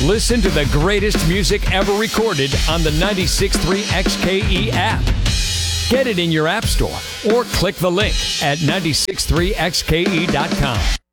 Listen to the greatest music ever recorded on the 96.3 XKE app. Get it in your app store or click the link at 963xke.com.